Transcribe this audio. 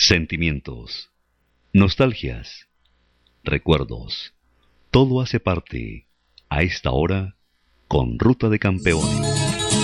Sentimientos, nostalgias, recuerdos, todo hace parte a esta hora con Ruta de Campeones.